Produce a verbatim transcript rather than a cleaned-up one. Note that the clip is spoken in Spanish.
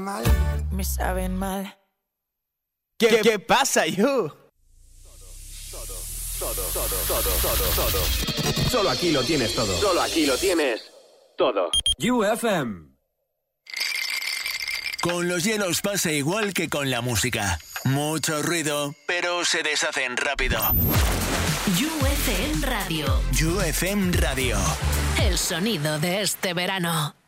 Mal, me saben mal. ¿Qué, ¿Qué pasa, you? Todo, todo, todo, todo, todo, todo. Solo aquí lo tienes todo. Solo aquí lo tienes todo. U F M. Con los hielos pasa igual que con la música. Mucho ruido, pero se deshacen rápido. U F M Radio. U F M Radio. El sonido de este verano.